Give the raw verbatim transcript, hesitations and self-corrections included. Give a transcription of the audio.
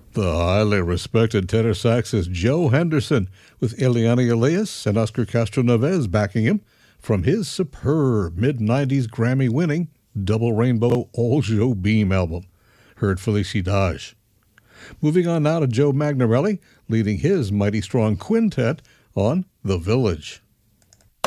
The highly respected tenor saxist Joe Henderson, with Eliana Elias and Oscar Castroneves backing him, from his superb mid nineties Grammy-winning Double Rainbow All Joe Beam album, heard Felicidade. Moving on now to Joe Magnarelli, leading his mighty strong quintet on The Village.